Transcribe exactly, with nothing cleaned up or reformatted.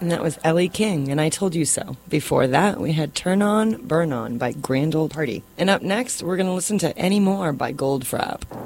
And that was Ellie King, and I Told You So. Before that, we had Turn On, Burn On by Grand Old Party. And up next, we're going to listen to Any More by Goldfrapp.